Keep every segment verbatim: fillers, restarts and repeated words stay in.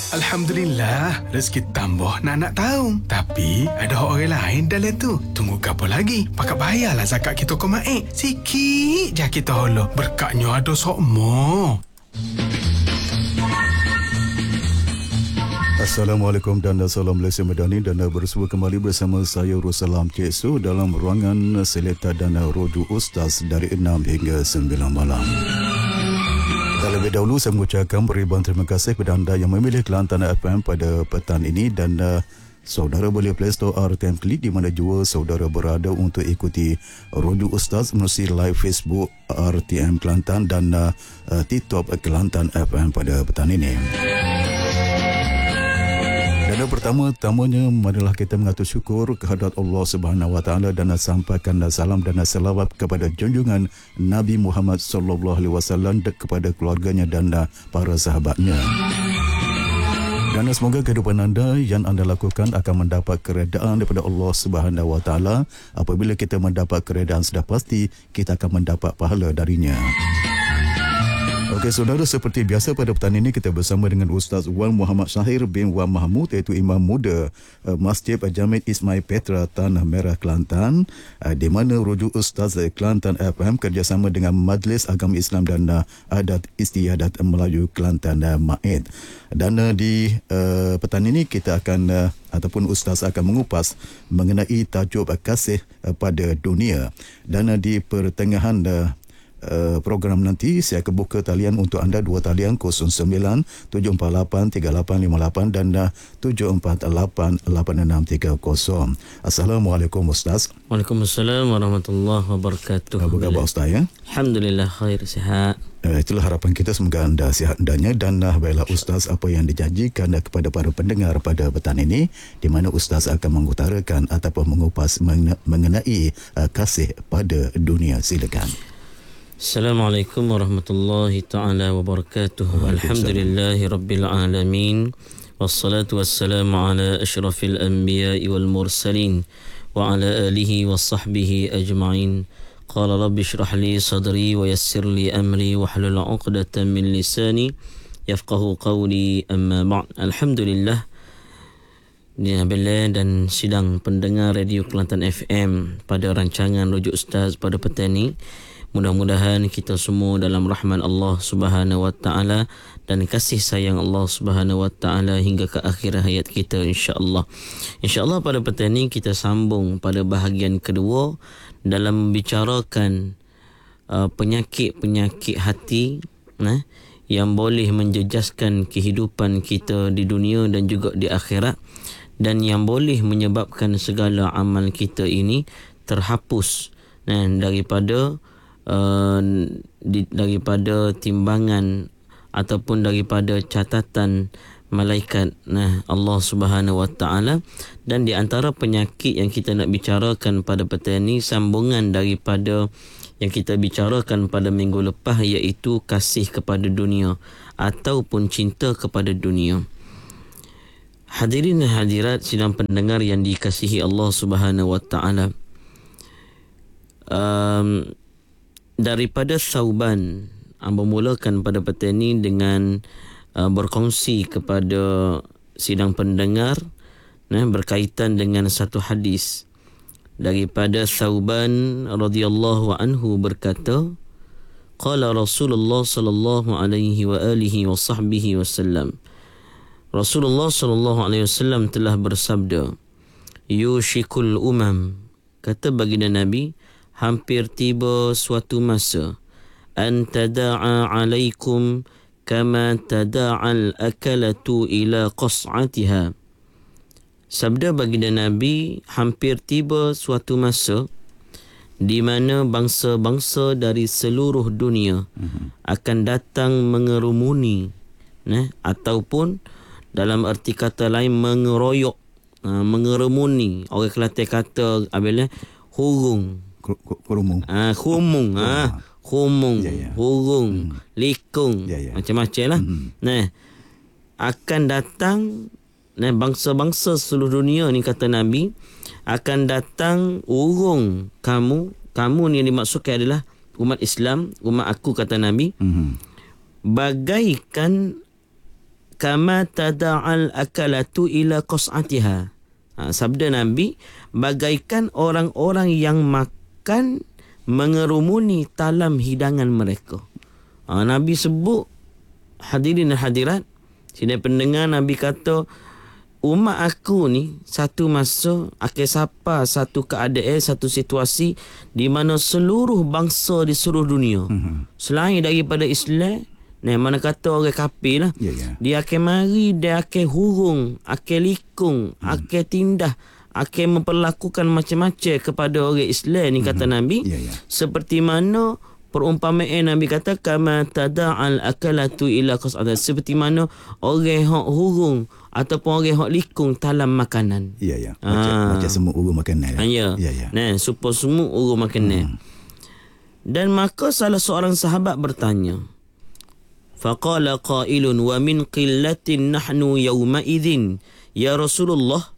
Alhamdulillah, rezeki tambah nak nak tahu. Tapi ada orang lain dalam tu. Tunggu apa lagi? Pakat bayarlah zakat kita ke mak. Sikit je kita holo. Berkatnya ada sokmo. Assalamualaikum dan salam Malaysia Madani, dan bersua kembali bersama saya Russalam Cik Su dalam ruangan Seleta dan Roju Ustaz dari enam hingga sembilan malam. Terlebih dahulu saya mengucapkan beribuan terima kasih kepada anda yang memilih Kelantan F M pada petang ini, dan uh, saudara boleh Play Store R T M Klik di mana jua saudara berada untuk ikuti Roju Ustaz melalui live Facebook R T M Kelantan dan uh, uh, TikTok Kelantan F M pada petang ini. Dan yang pertama-tamanya marilah kita mengatur syukur kehadrat Allah Subhanahu Wa Taala dan sampaikan salam dan selawat kepada junjungan Nabi Muhammad sallallahu alaihi wasallam, kepada keluarganya dan para sahabatnya. Dan semoga kehidupan anda yang anda lakukan akan mendapat keredaan daripada Allah Subhanahu Wa Taala. Apabila kita mendapat keredaan, sudah pasti kita akan mendapat pahala darinya. Okey saudara, seperti biasa pada petang ini kita bersama dengan Ustaz Wan Muhammad Syahir bin Wan Mahmud, iaitu Imam Muda uh, Masjid Jamis Ismail Petra Tanah Merah Kelantan, uh, di mana Roju Ustaz Kelantan F M kerjasama dengan Majlis Agama Islam dan uh, Adat Istiadat Melayu Kelantan uh, M A I D. Dan uh, di uh, petang ini kita akan uh, ataupun Ustaz akan mengupas mengenai tajuk uh, kasih uh, pada dunia. Dan uh, di pertengahan uh, Uh, program nanti saya akan buka talian untuk anda, dua talian kosong sembilan tujuh empat lapan tiga lapan lima lapan dan uh, tujuh empat lapan lapan enam tiga kosong. Assalamualaikum Ustaz. Waalaikumsalam warahmatullahi wabarakatuh. Apa khabar Ustaz ya? Alhamdulillah khair, sihat. Uh, itulah harapan kita, semoga anda sihat hendaknya. Dan uh, baiklah Ustaz, apa yang dijanjikan uh, kepada para pendengar pada petang ini, di mana Ustaz akan mengutarakan ataupun mengupas mengenai uh, kasih pada dunia. Silakan. Assalamualaikum warahmatullahi ta'ala wabarakatuh. Alhamdulillahi rabbil alamin. Wassalatu wassalamu ala ashrafil anbiya'i wal mursalin wa ala alihi wa sahbihi ajma'in. Qala rabbi shrah li sadri wa yassir li amri wa hlul 'uqdatan min lisani yafqahu qawli, amma ba'd. Alhamdulillah, ya bila dan sidang pendengar Radio Kelantan F M pada rancangan Rujuk Ustaz pada petang ini, mudah-mudahan kita semua dalam rahmat Allah Subhanahu Wa Taala dan kasih sayang Allah Subhanahu Wa Taala hingga ke akhir hayat kita, insya-Allah. Insya-Allah pada petang ini kita sambung pada bahagian kedua dalam membicarakan uh, penyakit-penyakit hati nah, yang boleh menjejaskan kehidupan kita di dunia dan juga di akhirat, dan yang boleh menyebabkan segala amal kita ini terhapus nah, daripada Uh, di, daripada timbangan ataupun daripada catatan malaikat nah Allah Subhanahu Wa Taala. Dan di antara penyakit yang kita nak bicarakan pada petang ini sambungan daripada yang kita bicarakan pada minggu lepas, iaitu kasih kepada dunia ataupun cinta kepada dunia. Hadirin dan hadirat sidang pendengar yang dikasihi Allah Subhanahu Wa Taala, um, daripada Thauban uh, memulakan pada petang ini dengan uh, berkongsi kepada sidang pendengar nah, berkaitan dengan satu hadis daripada Thauban radhiyallahu anhu berkata, qala Rasulullah sallallahu alaihi wa alihi wa sahbihi wasallam, Rasulullah sallallahu alaihi wasallam telah bersabda, yushikul umam, kata baginda Nabi, hampir tiba suatu masa, an tada'a alaikum kama tada'al akalatu ila qas'atiha. Sabda baginda Nabi, hampir tiba suatu masa di mana bangsa-bangsa dari seluruh dunia akan datang mengerumuni nah, ataupun dalam erti kata lain mengeroyok, uh, mengerumuni. Orang Kelantan kata apabila hurung, Kurumung. Ah, khumung, ah, khumung, ya, ya. Hurung, hmm. likung, ya, ya. Macam-macam lah. Hmm. Nah, akan datang, nah, bangsa-bangsa seluruh dunia ni kata Nabi, akan datang urung kamu, kamu ni yang dimaksudkan adalah umat Islam, umat aku kata Nabi, hmm. bagaikan kama tada'al akalatu ila qas'atiha. Ha, sabda Nabi, bagaikan orang-orang yang makan mengerumuni talam hidangan mereka. Ha, Nabi sebut, hadirin dan hadirat, sini pendengar, Nabi kata, umat aku ni satu masa akan sapa satu keadaan, satu situasi di mana seluruh bangsa di seluruh dunia, mm-hmm. selain daripada Islam, nah, mana kata orang kafir lah, yeah, yeah. dia akan mari, dia akan hurung, akan likung, hmm. akan tindah, akan memperlakukan macam-macam kepada orang Islam ni, kata hmm. Nabi, yeah, yeah. seperti mana perumpamaan Nabi kata, kama tada'al akalatu ila qas'atiha, seperti mana orang hok hurung ataupun orang hok likung talam makanan. Ya, yeah, ya. Yeah. Macam, ah. macam semut urung makanan. Ya, ya. Ya, ya. Nah, supaya semut urung makanan. Hmm. Dan maka salah seorang sahabat bertanya, faqala qailun wa min qillatin nahnu yawma idzin ya Rasulullah,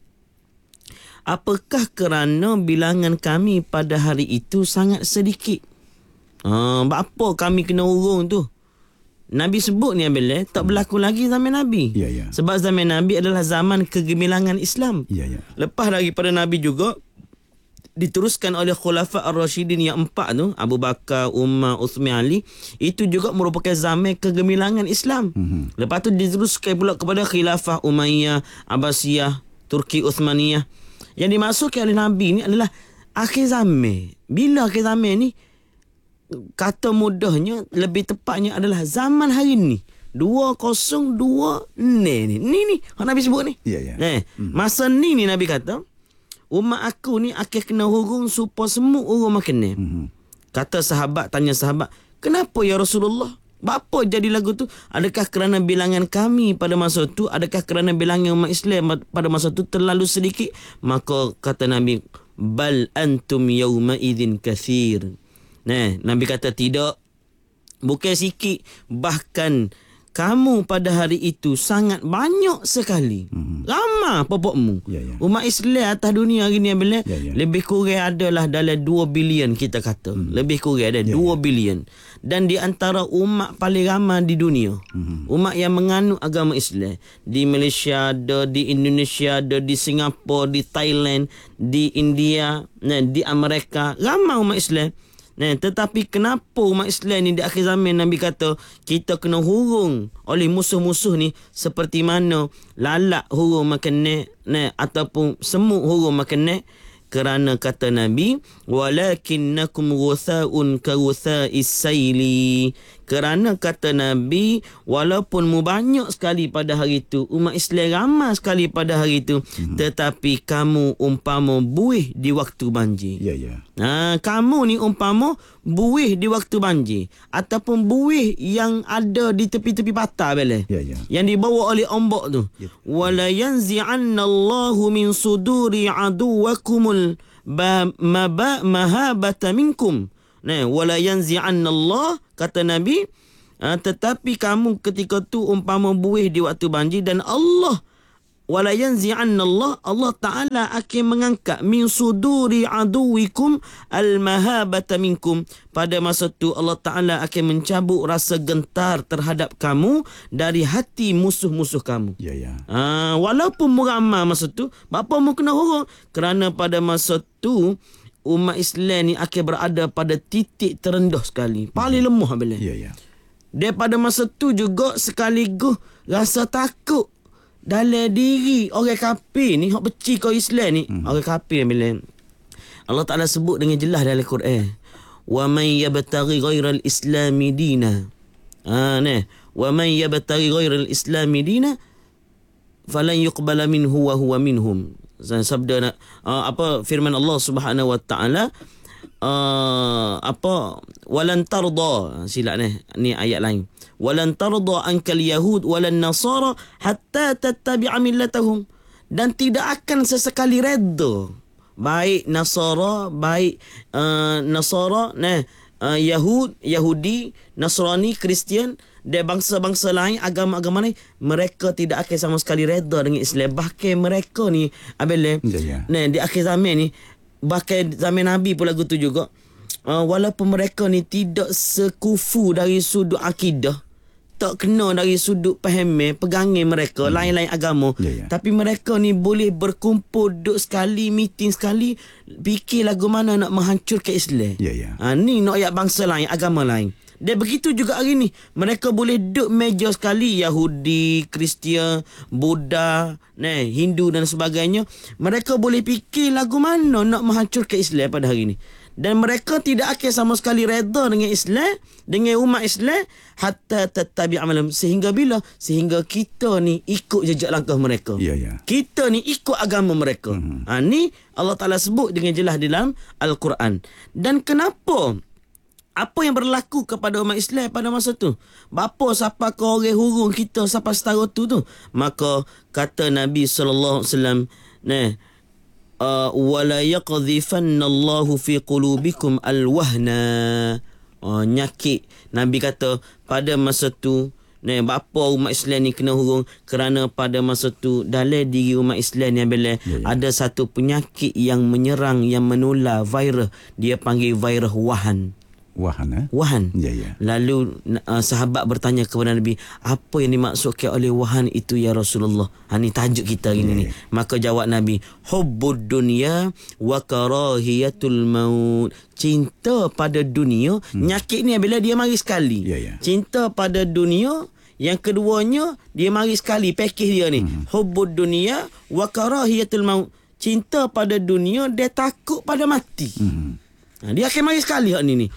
apakah kerana bilangan kami pada hari itu sangat sedikit? Ah, apa kami kena urung tu? Nabi sebut ni bila tak berlaku lagi zaman Nabi. Ya, ya. Sebab zaman Nabi adalah zaman kegemilangan Islam. Ya, ya. Lepas daripada Nabi juga diteruskan oleh Khulafa Ar-Rasyidin yang empat tu, Abu Bakar, Umar, Uthman, Ali, itu juga merupakan zaman kegemilangan Islam. Mm-hmm. Lepas tu diteruskan pula kepada Khilafah Umayyah, Abbasiyah, Turki Uthmaniyah. Yang dimasukkan oleh Nabi ni adalah akhir zaman. Bila akhir zaman ni? Kata mudahnya, lebih tepatnya adalah zaman hari ni. dua kosong dua ni ni. Ni ni Nabi sebut ni. Ya, ya. Eh, mm. Masa ni ni Nabi kata, umat aku ni akan kena hurung supaya semua urung makan ni. Mm-hmm. Kata sahabat, tanya sahabat, kenapa ya Rasulullah? Apa jadi lagu tu? Adakah kerana bilangan kami pada masa tu, adakah kerana bilangan umat Islam pada masa tu terlalu sedikit? Maka kata Nabi, bal antum yawma idzin kathir. Nah, Nabi kata tidak, bukan sikit, bahkan kamu pada hari itu sangat banyak sekali. Hmm. Ramai popokmu. Ya, ya. Umat Islam atas dunia hari ni bila ya, ya. lebih kurang adalah dalam dua bilion kita kata. Hmm. Lebih kurang ada ya, dua ya. bilion. Dan di antara umat paling ramai di dunia, hmm. umat yang menganut agama Islam, di Malaysia ada, di Indonesia ada, di Singapura, di Thailand, di India, nah, di Amerika, ramai umat Islam. Nah, tetapi kenapa umat Islam ni di akhir zaman Nabi kata kita kena hurung oleh musuh-musuh ni seperti mana lalak hurung makan nek, nah, ataupun semut hurung makan nek? Kerana kata Nabi, walakinnakum ghutha'un ka ghutha'is sayli. Kerana kata Nabi, walaupun mu banyak sekali pada hari itu, umat Islam ramai sekali pada hari itu, hmm. tetapi kamu umpama buih di waktu banjir. Ya, ya. Ha, kamu ni umpama buih di waktu banjir ataupun buih yang ada di tepi-tepi patah bela. Ya, ya. Yang dibawa oleh ombak tu. Ya. Wala yanzi'annallahu min suduri aduwakumul ba maba mahabata minkum. Nah, wala yanzi'annallah, kata Nabi, ha, tetapi kamu ketika tu umpama buih di waktu banjir, dan Allah wala yanzi'annallah, Allah Ta'ala akan mengangkat min suduri aduwikum al-mahabata minkum. Pada masa tu Allah Ta'ala akan mencabut rasa gentar terhadap kamu dari hati musuh-musuh kamu. Ya, ya. Ha, walaupun muramah masa tu, bapa mu kena hurung? Kerana pada masa tu umat Islam ni akan berada pada titik terendah sekali, paling lemah bila. Ya, ya. Daripada masa tu juga sekaligus rasa takut dalam diri orang kafir ni, hak benci kau Islam ni, mm-hmm. orang kafir bila Allah Ta'ala sebut dengan jelas dalam Quran, wa man yabtaghi ghairal islami dina. Ah, nah, wa man yabtaghi ghairal islami dina falan yuqbala minhu wa huwa minhum. Sabda uh, apa firman Allah Subhanahu wa taala, uh, apa walan tarda, silap ni ni ayat lain, walan tarda ankal yahud walan nasara hatta tattabi'a millatahum, dan tidak akan sesekali redha baik Nasara, baik uh, Nasara, nah, uh, Yahud, Yahudi, Nasrani, Kristian dan bangsa-bangsa lain, agama-agama lain, mereka tidak akan sama sekali reda dengan Islam. Bahkan mereka ni abang, ya, ya. Nah, di akhir zaman ni, bahkan zaman Nabi pun lagu tu juga, uh, walaupun mereka ni tidak sekufu dari sudut akidah, tak kena dari sudut pahamnya, pegangan mereka, hmm. lain-lain agama. Ya, ya. Tapi mereka ni boleh berkumpul, duduk sekali, meeting sekali, fikir lagu mana nak menghancurkan Islam. Ya, ya. Ha, ni nak ayat bangsa lain, agama lain. Dan begitu juga hari ni, mereka boleh duduk meja sekali, Yahudi, Kristian, Buddha, nah, Hindu dan sebagainya. Mereka boleh fikir lagu mana nak menghancurkan Islam pada hari ni. Dan mereka tidak akan sama sekali reda dengan Islam, dengan umat Islam, hatta tatabi' amalam. Sehingga bila? Sehingga kita ni ikut jejak langkah mereka. Ya, ya. Kita ni ikut agama mereka. Mm-hmm. Ha, ni Allah Ta'ala sebut dengan jelas dalam Al-Quran. Dan kenapa? Apa yang berlaku kepada umat Islam pada masa tu? Bapa siapa ke orang hurung kita sampai setara tu tu? Maka kata Nabi sallallahu alaihi wasallam, nah, uh, wala yaqdhifannallahu fi qulubikum alwahna. Uh, nyakit. Nabi kata pada masa tu, nah, bapa umat Islam ni kena hurung kerana pada masa tu dalam diri umat Islam ni bila ya, ya. ada satu penyakit yang menyerang, yang menular, virus. Dia panggil virus wahan. Wahan, eh? Wahan. Ya, ya. Lalu uh, sahabat bertanya kepada Nabi, apa yang dimaksudkan oleh wahan itu ya Rasulullah? Ha, ni tajuk kita hari ya, ni. Ya. Maka jawab Nabi, hubbud dunya wa karahiyatul maut. Cinta pada dunia. Hmm. Nyakit ni bila dia mari sekali. Ya, ya. Cinta pada dunia. Yang keduanya, dia mari sekali. Pakej dia ni. Hmm. Hubbud dunya wa karahiyatul maut. Cinta pada dunia, dia takut pada mati. Hmm. Ha, dia akan mari sekali hak ni ni.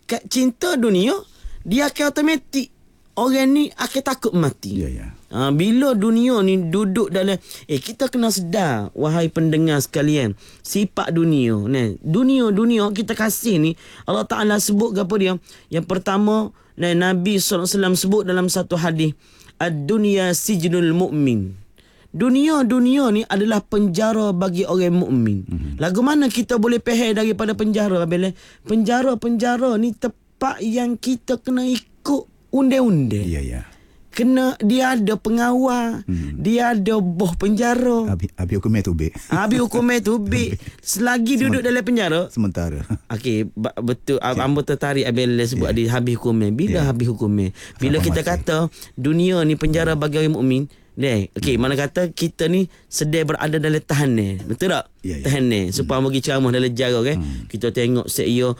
Cinta dunia, dia akan automatik orang ni akan takut mati. Ya, ya. Ha, bila dunia ni duduk dalam, eh kita kena sedar, wahai pendengar sekalian, sifat dunia ni, dunia-dunia kita kasih ni, Allah Ta'ala sebut apa dia? Yang pertama, ni, Nabi sallallahu alaihi wasallam sebut dalam satu hadis, ad-dunya sijnul mu'min. Dunia-dunia ni adalah penjara bagi orang mukmin. Mm-hmm. Lagu mana kita boleh pehel daripada penjara, Abel? Penjara-penjara ni tempat yang kita kena ikut undang-undang. Ya, ya. Kena, dia ada pengawal, hmm. dia ada boh penjara. Habis habis hukum tu be. Habis hukum tu be. Selagi duduk dalam penjara. Sementara. Okey, betul. Okay. Ambo tertarik Abel sebut yeah. ada habis hukum. Bila yeah. habis hukum? Bila Apa kita mati? Kata dunia ni penjara bagi orang mukmin. Deh, okey, hmm. mana kata kita ni sedang berada dalam tahanan. Betul tak? Ya, ya. Tahanan. Supaya hmm. bagi ceramah dalam jarak kan. Hmm. Kita tengok saya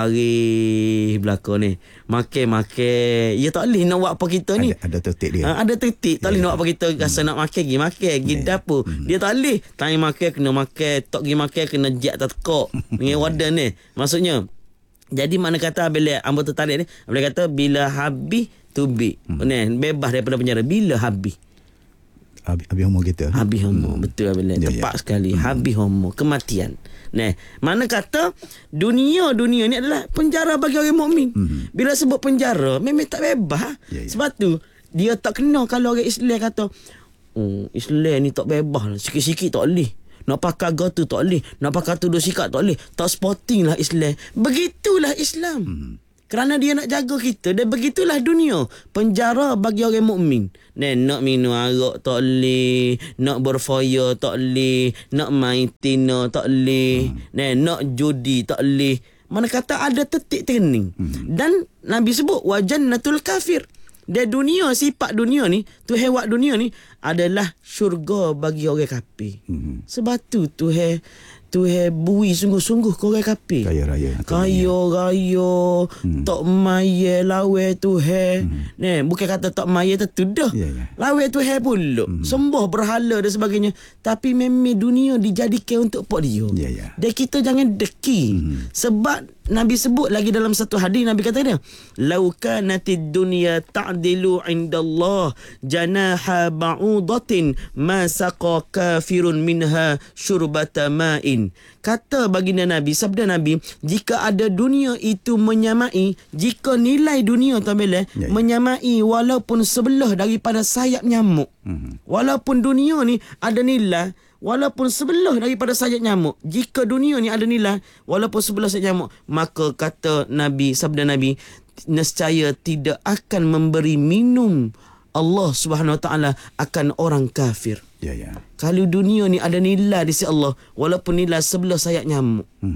baris belakang ni. Makan-makan. Ya tak boleh nak buat apa kita ni. Ada, ada tertik dia. Ha, ada tertik. Tak boleh ya, nak buat apa kita rasa hmm. nak makan pergi makan, pergi ya, dapur. Hmm. Dia tak boleh. Tanya makan kena makan, tak pergi makan kena jak tak tekak. Dengan wadah ni. Maksudnya, jadi mana kata bila ambo tertarik ni, bila kata bila habis tu bi. Hmm. Ni bebas daripada penjara bila habis. Habis, habis homo kita. Habis homo. Hmm. Betul Abang. Ya, tepat ya. sekali. Hmm. Habis homo. Kematian. Nah, mana kata dunia-dunia ni adalah penjara bagi orang mukmin. Hmm. Bila sebut penjara, memang tak bebas. Ya, ya. Sebab tu, dia tak kena kalau orang Islam kata, oh, Islam ni tak bebas lah. Sikit-sikit tak boleh. Nak pakai gatu tak boleh. Nak pakai tudung sikat tak boleh. Tak sporting lah Islam. Begitulah Islam. Hmm. Kerana dia nak jaga kita. Dan begitulah dunia. Penjara bagi orang mukmin. Dan nak minum arak tak boleh. Nak berfoya tak boleh. Nak main tina tak boleh. Hmm. Dan nak judi tak boleh. Mana kata ada tetik tening. Hmm. Dan Nabi sebut wajannatul kafir. Dan dunia, sifat dunia ni, Tuhan dunia ni adalah syurga bagi orang kafir. Hmm. Sebab tu Tuhan Tuhan bui sungguh-sungguh ke orang kafir. Kaya raya. Kaya raya. Hmm. Tak maya lawe Tuhan. Hmm. Ni, bukan kata tak maya tu dah. Yeah, yeah. Lawe Tuhan pula. Hmm. Sembah berhala dan sebagainya. Tapi memang dunia dijadikan untuk pak dia. Yeah, yeah. Dan kita jangan deki. Hmm. Sebab Nabi sebut lagi dalam satu hadis, Nabi kata dia, "Lau kanatid dunya ta'dilu 'indallah janaha ba'udatin ma saqa kafirun minha syurbata ma'in." Kata baginda Nabi, sabda Nabi, jika ada dunia itu menyamai, jika nilai dunia tabela ya, ya. menyamai walaupun sebelah daripada sayap nyamuk. Hmm. Walaupun dunia ni ada nilai walaupun sebelah daripada sayap nyamuk. Jika dunia ni ada nilai walaupun sebelah sayap nyamuk, maka kata Nabi, sabda Nabi, nescaya tidak akan memberi minum Allah Subhanahu Wa Taala akan orang kafir. Ya, ya. Kalau dunia ni ada nilai di sisi Allah walaupun nilai sebelah sayap nyamuk. Hmm.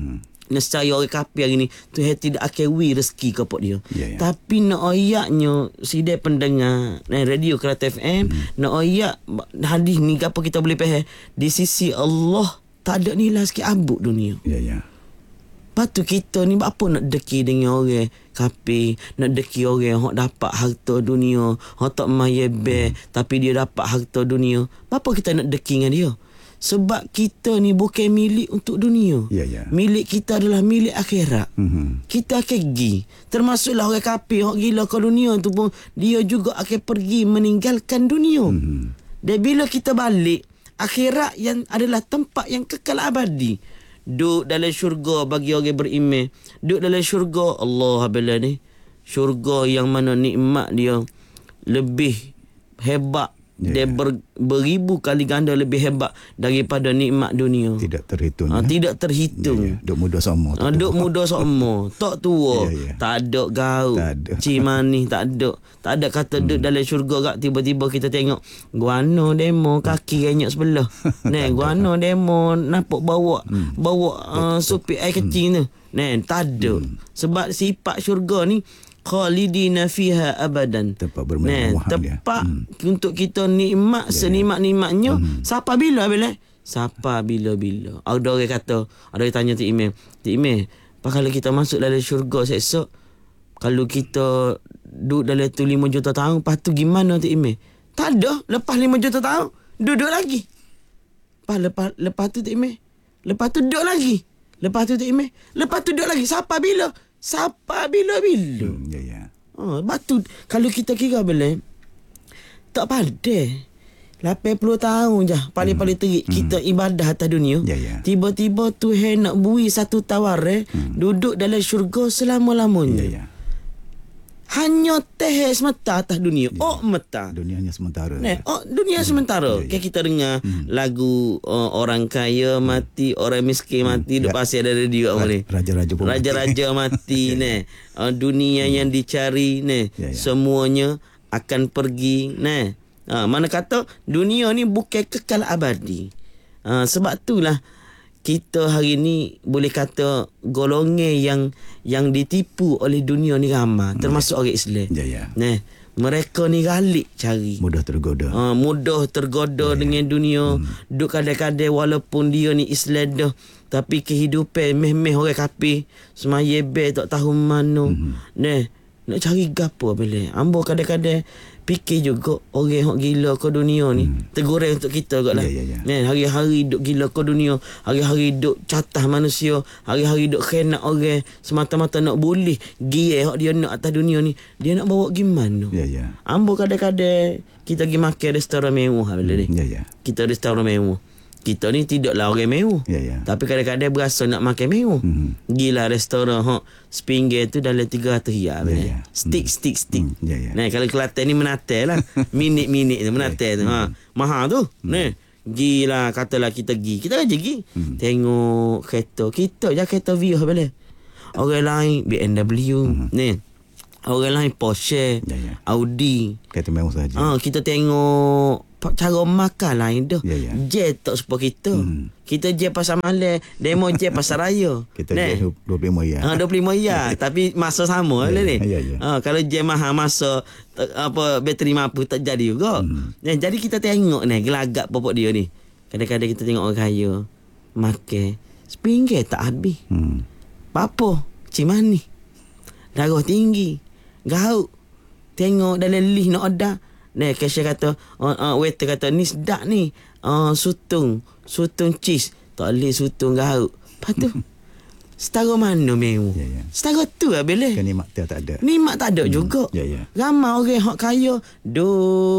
Nah, secara orang kafir hari ni Tuhan tidak akan wi rezeki kepada dia. Ya, ya. Tapi nak ayatnya sidai pendengar nah, radio Kelate F M hmm. nak ayat hadis ni apa kita boleh faham di sisi Allah tak ada nilai sikit abuk dunia. Ya, ya. Lepas tu kita ni apa nak deki dengan orang kafir, nak deki orang yang dapat harta dunia, yang tak mayebe hmm. tapi dia dapat harta dunia. Apa kita nak deki dengan dia? Sebab kita ni bukan milik untuk dunia. Ya, ya. Milik kita adalah milik akhirat. Mm-hmm. Kita akan pergi. Termasuklah orang kafir, orang gila ke dunia tu pun, dia juga akan pergi meninggalkan dunia. Mm-hmm. Dan bila kita balik, akhirat yang adalah tempat yang kekal abadi. Duduk dalam syurga bagi orang beriman. Duduk dalam syurga, Allah Habibullah ni. Syurga yang mana nikmat dia lebih hebat. Ya, dia ya. ber, beribu kali ganda lebih hebat daripada nikmat dunia. Tidak terhitung. Ha, ya? Tidak terhitung. Ya, ya. Duk muda sama. Ha, duk muda sama. Tak tua. Ya, ya. Tak ada gaul. Tak ada. Cimani tak ada. Tak ada kata hmm. duduk dalam syurga kat tiba-tiba kita tengok guano demo kaki renyek sebelah. Nen guano demo nampak bawa hmm. bawa uh, supi air kecil tu. Nen tak ada. Hmm. Sebab sifat syurga ni khalidina fiha abadan. Tempat bermewah dia. Tempat hmm. untuk kita nikmat yeah. senikmat-nikmatnya hmm. sampai bila bila? Sampai bila-bila. Ada orang kata, ada orang tanya Tik Imam, Tik Imam, kalau kita masuk dalam syurga esok, kalau kita duduk dalam tu lima juta tahun, lepas tu gimana Tik Imam? Tak ada, lepas lima juta tahun duduk lagi. Lepas lepas lepas tu Tik Imam, lepas tu duduk lagi. Lepas tu Tik Imam, lepas tu duduk lagi. Sampai bila? Sampai bila-bila. Hmm, ya, ya. Ha, batu kalau kita kira bila tak pandai. lapan puluh tahun je paling-paling terik hmm. kita ibadah atas dunia. Ya, ya. Tiba-tiba Tuhan nak bui satu tawar eh, hmm. duduk dalam syurga selama-lamanya. Ya, ya. Hanya teh semata atas dunia. Ya. Oh meta. Dunia hanya sementara. Nah, oh dunia hmm. sementara. Ya, ya. Kita dengar hmm. lagu uh, orang kaya mati, orang miskin mati, hmm. duk ya. Pasal ada radio apa ni? Raja-raja pun Raja-raja mati nah. Uh, dunia hmm. yang dicari nah, ya, ya. Semuanya akan pergi nah. Uh, mana kata dunia ni bukan kekal abadi. Uh, sebab itulah kita hari ni boleh kata golongan yang yang ditipu oleh dunia ni ramai, termasuk ya. Orang Islam. Ya, ya. Nah, mereka ni galik cari. Mudah tergoda. Uh, mudah tergoda ya, dengan dunia. Hmm. Duk kadang-kadang walaupun dia ni Islam dah, tapi kehidupan meh-meh orang kafir, semaya be tak tahu mana. Hmm. Nah, nak cari gapo boleh. Ambo kadang-kadang fikir juga orang hok gila ke dunia ni. Hmm. Teguran untuk kita kot lah. Ya, ya, ya. Nah, hari-hari duk gila ke dunia, hari-hari duk catah manusia, hari-hari duk khenak orang semata-mata nak boleh gie hok dia nak atas dunia ni. Dia nak bawa gimana? Ya, ya. Ambo kadang-kadang kita pergi makan restoran mewah bila ni. Ya, ya. Kita restoran mewah. Kita ni tidaklah orang mewah. Ya, ya. Tapi kadang-kadang berasa nak makan mewah. Hmm. Gila restoran hok sepinggir tu dalam tiga ratus riyal. Ya, ya. Stick, hmm. stick, stick. Hmm. Ya, ya. Nah, kalau Kelantan ni menatai lah. Minit-minit tu menatai tu. Ha. Mahal tu. Hmm. Nah, gila katalah kita pergi. Kita aja pergi. Hmm. Tengok kereta. Kita je kereta Vios bila. Orang lain B M W. Hmm. Ni. Orang lain Porsche. Ya, ya. Audi. Kereta mewah saja. Ha, kita tengok cara makan lain dah. Ya, ya. Je tak sepa kita. Hmm. Kita je pasar malam, demo je pasar raya. Kita je dua puluh lima ya. Ha, dua puluh lima ya, tapi masa sama ya, lah ni. Ya, ya. Ha, kalau je mahal masa apa bateri mampu tak jadi juga. Hmm. Ya, jadi kita tengok ni gelagak popok dia ni. Kadang-kadang kita tengok orang kaya makan sepinggir tak habis. Hmm. Apa? Cimani. Darah tinggi. Gauk. Tengok dalam list nak order. Nah, cashier kata, uh, uh, waiter kata, ni sedap ni. Uh, sutung. Sutung cheese. Tak boleh sutung gauk. Lepas tu, setara mana mewah? Ya, ya. Setara tu lah bila. Kan nikmat tak ada. Nikmat tak ada hmm. juga. Ya, ya. Ramai orang yang kaya, do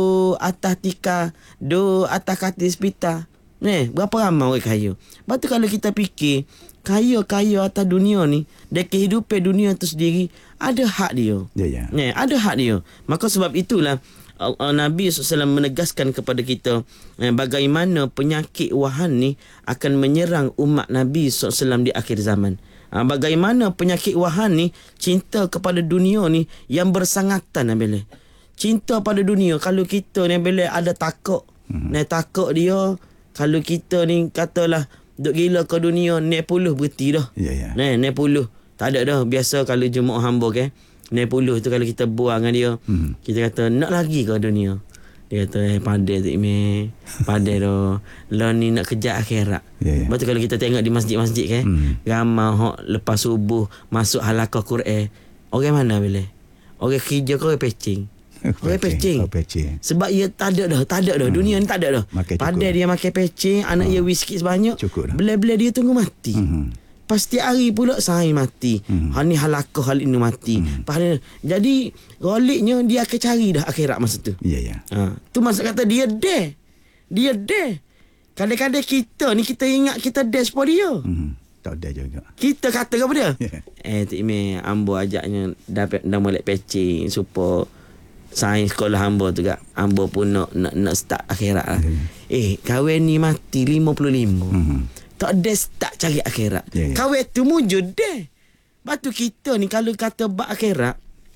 atas tika, do atas katil hospital. Nah, berapa ramai orang kaya. Lepas tu kalau kita fikir, kaya-kaya atas dunia ni, dan kehidupan dunia tu sendiri, ada hak dia. Ya, ya. Nah, ada hak dia. Maka sebab itulah, Nabi sallallahu alaihi wasallam menegaskan kepada kita eh, bagaimana penyakit wahan ni akan menyerang umat Nabi sallallahu alaihi wasallam di akhir zaman. Ha, bagaimana penyakit wahan ni, cinta kepada dunia ni yang bersangatan Nabi. Cinta pada dunia, kalau kita ni bila ada takut, hmm. nah, takut dia, kalau kita ni katalah Duk gila ke dunia, enam puluh berhenti dah. Ya, ya. Nah, enam puluh. Tak ada dah. Biasa kalau jemaah hamba ke, enam puluh tu kalau kita buang dengan dia, hmm. kita kata, nak lagi ke dunia? Dia kata, eh, pandai tu Ime. Pandai dah. Lah ni nak kejar akhirat. Ya, ya. Lepas tu kalau kita tengok di masjid-masjid ke, hmm. ramai hok lepas subuh masuk halaqah Quran. Orang mana boleh? Orang kerja ke orang pecing? Orang pecing. Oh, pecing. Sebab ia tak ada dah, tak ada dah. Hmm. Dunia ni tak ada dah. Pandai dia makan pecing, anak hmm. dia whisky sebanyak. Cukup dah. Belah-belah dia tunggu mati. Hmm. Pasti hari pula saya mati. Hmm. Hal ni halakah hal ini mati. Hmm. Pahal, jadi goliknya dia akan cari dah akhirat masa tu. Ya, ya. Ha. Tu maksud kata dia dare. Dia dare. Kadang-kadang kita ni kita ingat kita dare sebab dia. Hmm. Tak ada juga. Kita kata ke apa dia? Yeah. Eh, Tik Ime, ambo ajaknya dapat dah molek pecing supaya sains sekolah hamba tu kak. Hamba pun nak nak, nak start akhirat lah. Mm. Eh, kahwin ni mati lima puluh lima. Mm. Tak ada start cari akhirat. Yeah, yeah. Kahwin tu mujud deh. Lepas tu kita ni kalau kata bak akhirat,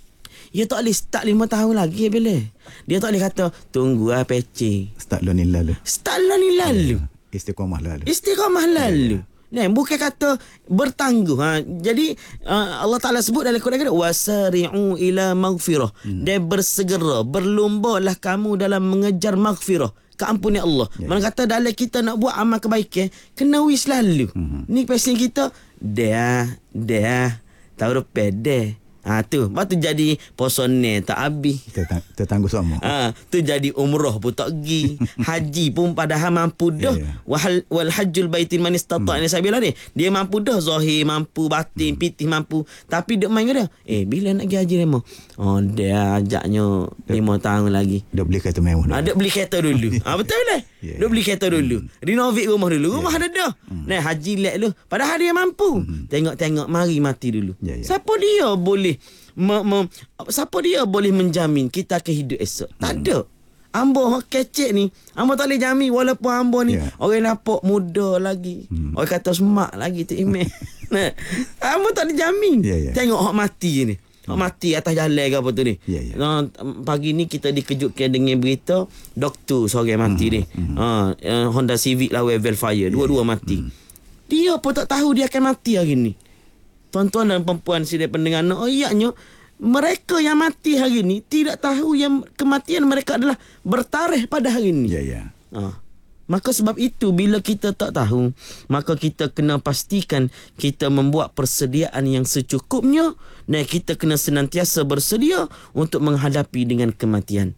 dia tak boleh start lima tahun lagi bila. Dia tak boleh kata tunggu lah pecing. Start lah ni lalu. Start lah ni lalu. Yeah. Istiqamah lalu. Istiqamah lalu. Yeah. Nah, bukan kata bertangguh. Ha. Jadi uh, Allah Ta'ala sebut dalam Quran kata wasari'u ila maghfirah. Hmm. Dan bersegera, berlombalah kamu dalam mengejar maghfirah, keampunian Allah. Yeah. Mana kata dalam kita nak buat amal kebaikan, kena wis lalu. Hmm. Ni pasien kita dah dah tahu depan dah. Ha tu, lepas tu jadi posone tak habis. Tertang, tertangguh semua. Ha, tu jadi umrah pun tak pergi. Haji pun padahal mampu dah. Yeah, yeah. Wal wal hajjul baitil man istata' ni saya bilang ni. Dia mampu dah zahir, mampu batin, hmm. pitih mampu. Tapi duk main ke dia? Eh, bila nak pergi haji demo? Oh, dia ajaknya lima tahun lagi. Dia beli kereta mewah. Ha, dia beli kereta dulu. Ha, betul lah. Yeah. Dia beli kereta dulu. Hmm. Renovate rumah dulu. Rumah yeah. ada dah. Hmm. Nah, haji lek lu. Padahal dia mampu. Hmm. Tengok-tengok mari mati dulu. Yeah, yeah. Siapa dia boleh Me, me, siapa dia boleh menjamin kita akan hidup esok? Tak hmm. ada. Ambo kecek ni, ambo tak boleh jamin walaupun ambo ni yeah. orang nampak muda lagi. Hmm. Orang kata smart lagi tu email. Nah, ambo tak boleh jamin. Yeah, yeah. Tengok hak mati ni. Hak mati atas jalan ke apa tu ni. Yeah, yeah. Nah, pagi ni kita dikejutkan dengan berita doktor seorang mati hmm. ni. Hmm. Ha, Honda Civic lawan Velfire, dua-dua yeah. mati. Hmm. Dia pun tak tahu dia akan mati hari ni. Tuan-tuan dan perempuan sidai pendengar, oh iyanya mereka yang mati hari ini tidak tahu yang kematian mereka adalah bertarikh pada hari ini. Ya, ya. Ha. Maka sebab itu bila kita tak tahu, maka kita kena pastikan kita membuat persediaan yang secukupnya dan kita kena senantiasa bersedia untuk menghadapi dengan kematian.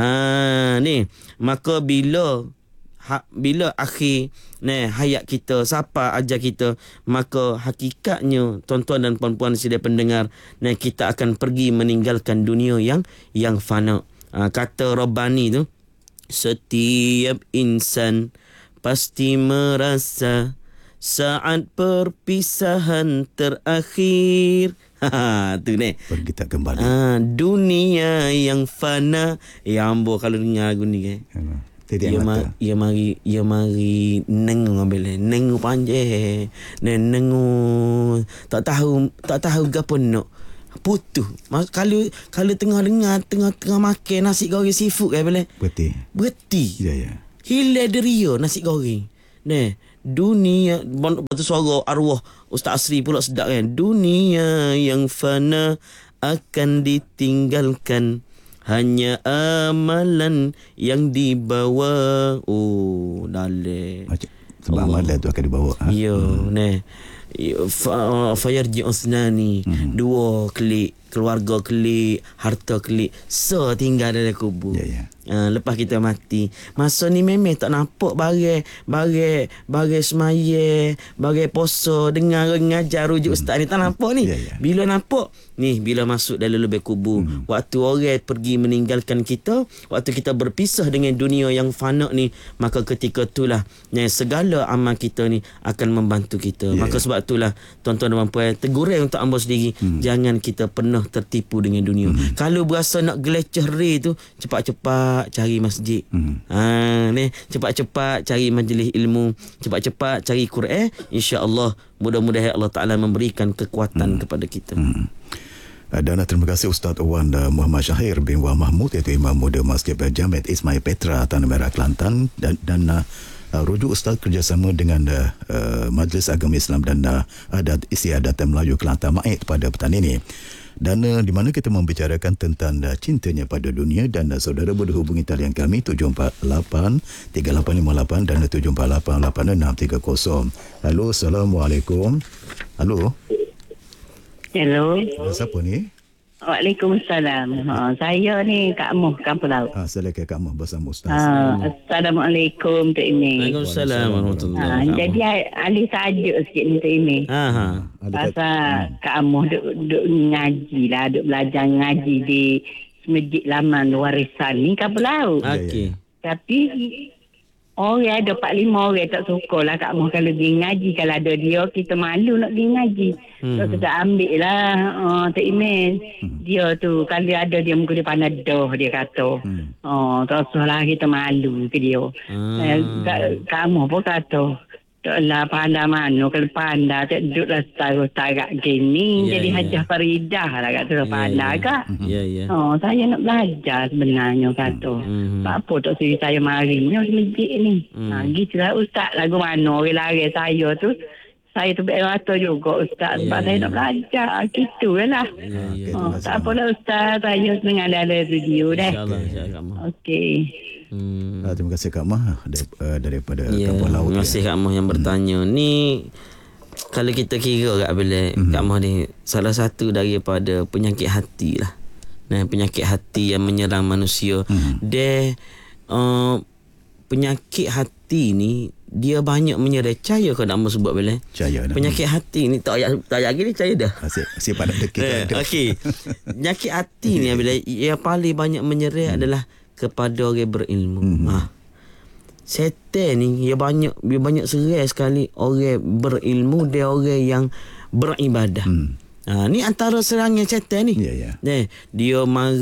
Ah, ni, maka bila Ha, bila akhir nah, hayat kita, siapa ajar kita, maka hakikatnya tuan-tuan dan puan-puan sidai pendengar, nah, kita akan pergi meninggalkan dunia yang yang fana. Ha, kata Rabbani tu, setiap insan pasti merasa saat perpisahan terakhir. Ha, tu ni. Pergi tak kembali. Ha, dunia yang fana. Ya ambo kalau dengar lagu ni kan. Ia mari, ia mari, ia mari nengu ambil, nengu panjang, nengu tak tahu, tak tahu gapo nak putus. Mas, kalau kalau tengah dengar, tengah tengah makan nasi goreng seafood kan boleh. Berhenti. Berhenti. Ya, ya. Hilang deria nasi goreng. Nah, dunia, batu suara arwah Ustaz Asri pula sedap kan. Dunia yang fana akan ditinggalkan, hanya amalan yang dibawa. Oh, dalek. Sebab amalan tu akan dibawa. Ha? Ya, hmm. nah. Fayarji usnani. Hmm. Dua klik, keluarga klik, harta klik, so tinggal dalam kubur. Ya, ya. Uh, lepas kita mati, masa ni memang tak nampak bagai bagai bagai semaya, bagai poso, dengar ngajar rujuk hmm. ustaz ni tak nampak ni. Yeah, yeah. Bila nampak ni, bila masuk dalam lubang kubur, hmm. waktu orang pergi meninggalkan kita, waktu kita berpisah dengan dunia yang fana ni, maka ketika itulah yang segala amal kita ni akan membantu kita. Yeah, maka yeah. sebab itulah tuan-tuan dan puan-puan, teguran untuk hamba sendiri, hmm. jangan kita pernah tertipu dengan dunia. Hmm. Kalau berasa nak geleceh tu, cepat-cepat cari masjid. Hmm. Ha, ni cepat-cepat cari majlis ilmu, cepat-cepat cari Quran. Insya-Allah mudah-mudahan Allah Taala memberikan kekuatan hmm. kepada kita. Hmm. Dan terima kasih Ustaz Wan Muhammad Syahir bin Wan Mahmud, iaitu Imam Muda Masjid Jamiat Ismail Petra Tanah Merah Kelantan, dan dan Uh, rujuk Ustaz kerjasama dengan uh, uh, Majlis Agama Islam dan uh, Adat Istiadat Melayu Kelantan M A I pada petang ini. Dan uh, di mana kita membicarakan tentang uh, cintanya pada dunia, dan uh, saudara boleh hubungi talian kami tujuh empat lapan tiga lapan lima lapan dan tujuh empat lapan lapan enam tiga kosong. Halo, Assalamualaikum. Halo. Hello. Siapa ni? Waalaikumsalam. Ha, saya ni Kak Muh, Kampung Laut. Ah, silakan Kak Mah bersama Ustaz. Ha, Assalamualaikum Tok Imi. Waalaikumsalam warahmatullahi Ha, jadi ahli tajuk sikit ni Tok Imi. Ha ha. Pasal Kak Muh duk, duk ngaji lah, duk belajar ngaji di Masjid Laman Warisan ni Kampung Laut. Okey. Tapi orang ada empat lima orang tak suka lah Kak Muh kalau pergi ngaji. Kalau ada dia, kita malu nak pergi ngaji. Hmm. So, kita ambil lah uh, Tok Imin. Hmm. Dia tu, kalau ada dia muka dia pandai dah, dia kata. Hmm. Oh, tak usah lah kita malu ke dia. Hmm. Eh, Kak, Kak Muh pun kata, tak lah pandai mana. Kalau pandai, tak duduklah setara-setara gini. Yeah, jadi yeah. Hajah Faridah lah kata. Yeah, pandai yeah. Kak. Ya, yeah, ya. Yeah. Oh, saya nak belajar sebenarnya kata. Mm-hmm. Apa tak suruh saya marinya di masjid ni. Mm. Ha, gitulah Ustaz lagu mana orang lari saya tu. Saya tu berkata juga Ustaz. Yeah, sebab yeah. saya nak belajar. Gitu lah. Yeah, yeah. Oh, tak apalah Ustaz. Saya senang ada video deh. InsyaAllah. InsyaAllah. Okey. Hmm. Ah, terima kasih Kak Mah daripada ya, Kampung Laut. Terima kasih Kak Mah yang bertanya. Hmm. Ni kalau kita kira Kak Bilal, hmm. Kak Mah ni salah satu daripada penyakit hati lah. Nah, penyakit hati yang menyerang manusia. Hmm. Dia uh, penyakit hati ni dia banyak menyerang. Caya kau nak mau sebut Bilal? Caya. Penyakit hati ni tak payah tak payah lagi caya dah. Asyik pada dekat. Eh, okey. Penyakit hati ni Bilal yang paling banyak menyerang hmm. adalah kepada orang berilmu. Mm-hmm. Ha. Setan ni dia banyak dia banyak serai sekali orang berilmu, dia orang yang beribadah. Mm. Ha, ni antara serangan setan ni. Yeah, yeah. Nah, dia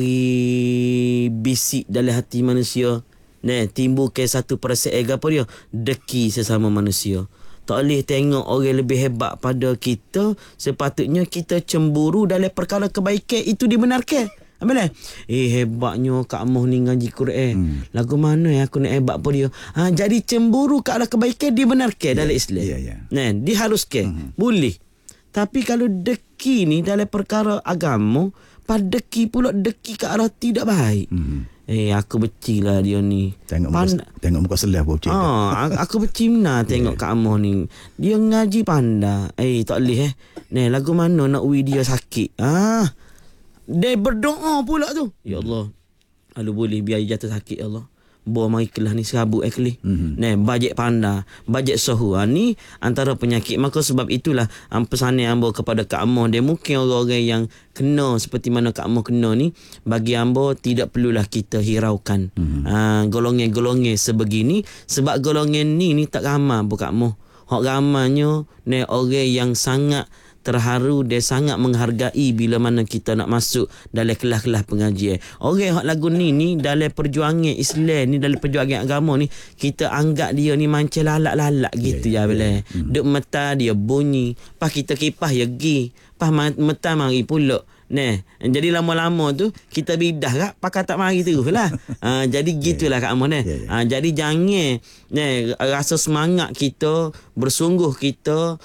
mari bisik dalam hati manusia. Nah, timbul ke satu perasaan apa dia? Deki sesama manusia. Tak boleh tengok orang lebih hebat pada kita, sepatutnya kita cemburu dalam perkara kebaikan itu dibenarkan. Apalah? Eh, hebatnya Kak Muh ni ngaji Quran. Hmm. Lagu mana yang aku nak hebat pada dia? Ha, jadi cemburu ke arah kebaikan dibenarkan yeah, dalam Islam. Yeah, yeah. Nah, diharuskan. Hmm. Boleh. Tapi kalau deki ni dalam perkara agama, pada deki pula deki ke arah tidak baik. Hmm. Eh, aku benci lah dia ni. Tengok muka, Pand- tengok muka selah pun cik. Ah, aku benci benar tengok yeah. Kak Muh ni. Dia ngaji pandai. Eh, tak boleh eh. Nah, lagu mana nak ui dia sakit? Ah. Dia berdoa pula tu. Ya Allah, kalau boleh biar jatuh sakit ya Allah. Buah mai kelah ni serabut ekli. Mm-hmm. Nah, bajet panda, bajet sohu. Ha, ni antara penyakit. Maka sebab itulah um, pesan ambo kepada Kak Muh, dia mungkin orang-orang yang kena seperti mana Kak Muh kena ni, bagi ambo tidak perlulah kita hiraukan. Mm-hmm. Ha, golongan-golongan sebegini, sebab golongan ni ni tak ramai bu Kak Muh. Hak ramanya ni orang yang sangat terharu, dia sangat menghargai bila mana kita nak masuk dalam kelas-kelas pengajian. Orang hak lagu ni ni dalam perjuangan Islam ni, dalam perjuangan agama ni, kita anggap dia ni macam lalak-lalak gitu yeah, ya bila. Yeah, yeah. Duk mata dia bunyi, pas kita kipas ya gi, pas mata mari pula. Nah, jadi lama-lama tu kita bidah kak pakai tak mari terus lah. Ha, jadi gitulah Kak Muh nah. Ha, jadi jangan nah, rasa semangat kita, bersungguh kita